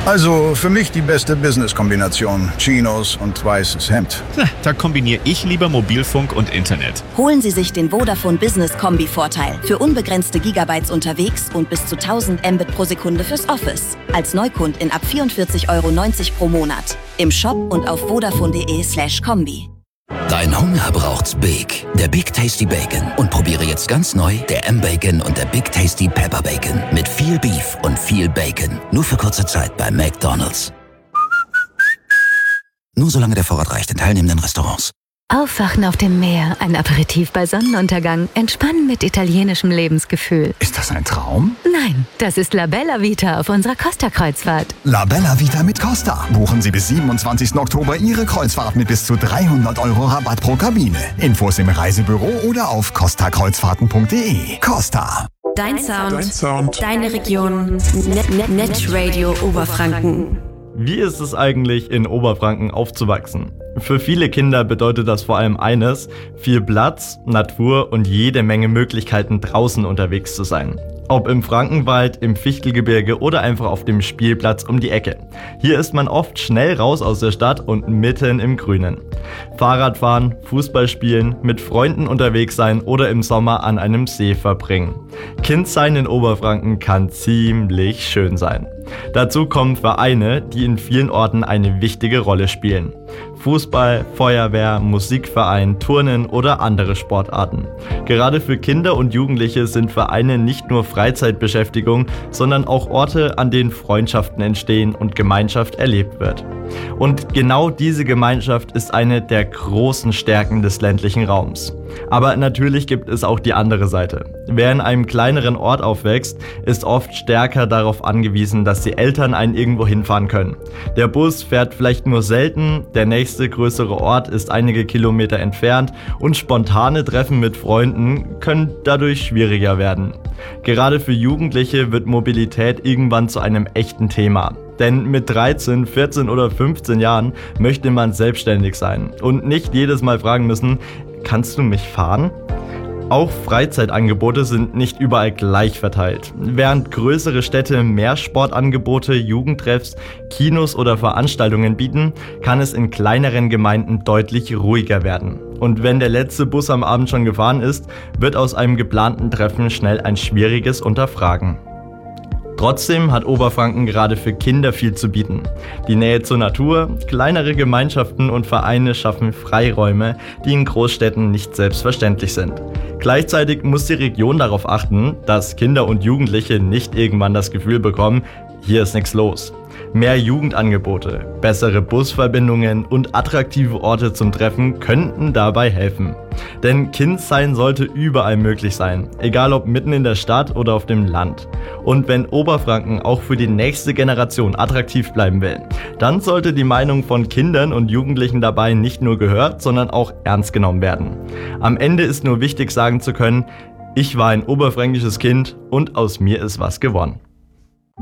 Also für mich die beste Business-Kombination. Chinos und weißes Hemd. Da kombiniere ich lieber Mobilfunk und Internet. Holen Sie sich den Vodafone Business Kombi-Vorteil. Für unbegrenzte Gigabytes unterwegs und bis zu 1000 Mbit pro Sekunde fürs Office. Als Neukundin ab 44,90 € pro Monat. Im Shop und auf vodafone.de/kombi. Dein Hunger braucht's Big. Der Big Tasty Bacon. Und probiere jetzt ganz neu der M-Bacon und der Big Tasty Pepper Bacon. Mit viel Beef und viel Bacon. Nur für kurze Zeit bei McDonald's. Nur solange der Vorrat reicht in teilnehmenden Restaurants. Aufwachen auf dem Meer, ein Aperitif bei Sonnenuntergang, entspannen mit italienischem Lebensgefühl. Ist das ein Traum? Nein, das ist La Bella Vita auf unserer Costa-Kreuzfahrt. La Bella Vita mit Costa. Buchen Sie bis 27. Oktober Ihre Kreuzfahrt mit bis zu 300 € Rabatt pro Kabine. Infos im Reisebüro oder auf costakreuzfahrten.de. Costa. Dein Sound. Deine Region. Netradio Oberfranken. Wie ist es eigentlich, in Oberfranken aufzuwachsen? Für viele Kinder bedeutet das vor allem eines: viel Platz, Natur und jede Menge Möglichkeiten, draußen unterwegs zu sein. Ob im Frankenwald, im Fichtelgebirge oder einfach auf dem Spielplatz um die Ecke. Hier ist man oft schnell raus aus der Stadt und mitten im Grünen. Fahrradfahren, Fußball spielen, mit Freunden unterwegs sein oder im Sommer an einem See verbringen. Kindsein in Oberfranken kann ziemlich schön sein. Dazu kommen Vereine, die in vielen Orten eine wichtige Rolle spielen. Fußball, Feuerwehr, Musikverein, Turnen oder andere Sportarten. Gerade für Kinder und Jugendliche sind Vereine nicht nur Freizeitbeschäftigung, sondern auch Orte, an denen Freundschaften entstehen und Gemeinschaft erlebt wird. Und genau diese Gemeinschaft ist eine der großen Stärken des ländlichen Raums. Aber natürlich gibt es auch die andere Seite. Wer in einem kleineren Ort aufwächst, ist oft stärker darauf angewiesen, dass die Eltern einen irgendwo hinfahren können. Der Bus fährt vielleicht nur selten, der nächste größere Ort ist einige Kilometer entfernt und spontane Treffen mit Freunden können dadurch schwieriger werden. Gerade für Jugendliche wird Mobilität irgendwann zu einem echten Thema. Denn mit 13, 14 oder 15 Jahren möchte man selbstständig sein und nicht jedes Mal fragen müssen: Kannst du mich fahren? Auch Freizeitangebote sind nicht überall gleich verteilt. Während größere Städte mehr Sportangebote, Jugendtreffs, Kinos oder Veranstaltungen bieten, kann es in kleineren Gemeinden deutlich ruhiger werden. Und wenn der letzte Bus am Abend schon gefahren ist, wird aus einem geplanten Treffen schnell ein schwieriges Unterfragen. Trotzdem hat Oberfranken gerade für Kinder viel zu bieten. Die Nähe zur Natur, kleinere Gemeinschaften und Vereine schaffen Freiräume, die in Großstädten nicht selbstverständlich sind. Gleichzeitig muss die Region darauf achten, dass Kinder und Jugendliche nicht irgendwann das Gefühl bekommen, hier ist nichts los. Mehr Jugendangebote, bessere Busverbindungen und attraktive Orte zum Treffen könnten dabei helfen. Denn Kindsein sollte überall möglich sein, egal ob mitten in der Stadt oder auf dem Land. Und wenn Oberfranken auch für die nächste Generation attraktiv bleiben will, dann sollte die Meinung von Kindern und Jugendlichen dabei nicht nur gehört, sondern auch ernst genommen werden. Am Ende ist nur wichtig sagen zu können: Ich war ein oberfränkisches Kind und aus mir ist was gewonnen.